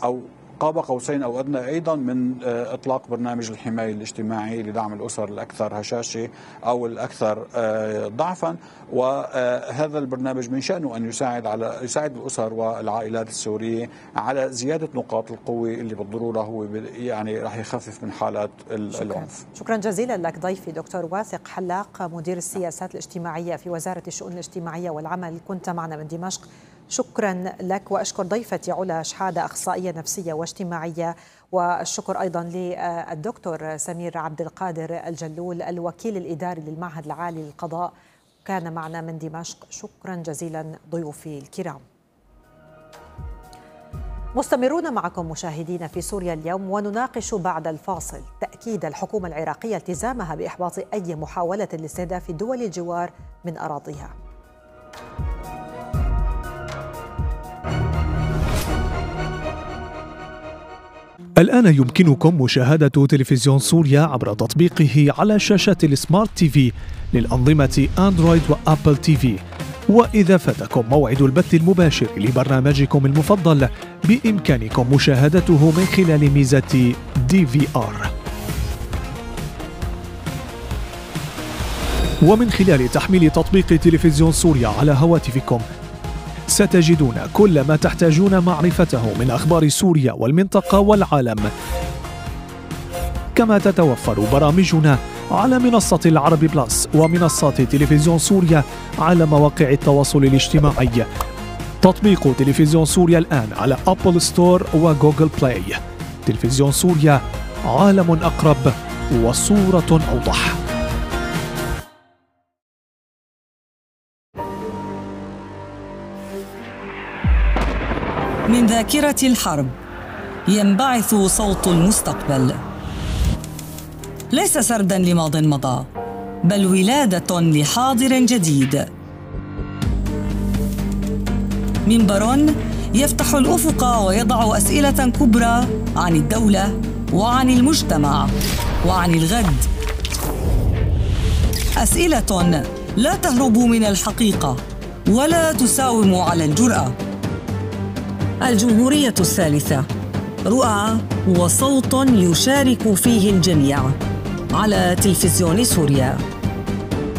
أو قاب قوسين أو أدنى أيضا من إطلاق برنامج الحماية الاجتماعي لدعم الأسر الأكثر هشاشة أو الأكثر ضعفا. وهذا البرنامج من شأنه أن يساعد الأسر والعائلات السورية على زيادة نقاط القوة اللي بالضرورة هو يعني راح يخفف من حالات العنف. شكرا جزيلا لك ضيفي دكتور واثق حلاق، مدير السياسات الاجتماعية في وزارة الشؤون الاجتماعية والعمل، كنت معنا من دمشق. شكرا لك، وأشكر ضيفتي علا شحادة، أخصائية نفسية واجتماعية، والشكر أيضا للدكتور سمير عبد القادر الجلول الوكيل الإداري للمعهد العالي للقضاء، كان معنا من دمشق. شكرا جزيلا ضيوفي الكرام. مستمرون معكم مشاهدين في سوريا اليوم، ونناقش بعد الفاصل تأكيد الحكومة العراقية التزامها بإحباط أي محاولة لاستهداف دول الجوار من أراضيها. الآن يمكنكم مشاهدة تلفزيون سوريا عبر تطبيقه على شاشات السمارت تي في للأنظمة أندرويد وأبل تي في. وإذا فاتكم موعد البث المباشر لبرنامجكم المفضل، بإمكانكم مشاهدته من خلال ميزة DVR. ومن خلال تحميل تطبيق تلفزيون سوريا على هواتفكم ستجدون كل ما تحتاجون معرفته من أخبار سوريا والمنطقة والعالم. كما تتوفر برامجنا على منصة العربي بلس ومنصات تلفزيون سوريا على مواقع التواصل الاجتماعي. تطبيق تلفزيون سوريا الآن على أبل ستور وجوجل بلاي. تلفزيون سوريا، عالم أقرب وصورة أوضح. من ذاكرة الحرب ينبعث صوت المستقبل، ليس سردا لماض مضى، بل ولادة لحاضر جديد. منبر يفتح الأفق ويضع أسئلة كبرى عن الدولة وعن المجتمع وعن الغد. أسئلة لا تهرب من الحقيقة ولا تساوم على الجرأة. الجمهورية الثالثة، رؤى وصوت يشارك فيه الجميع على تلفزيون سوريا.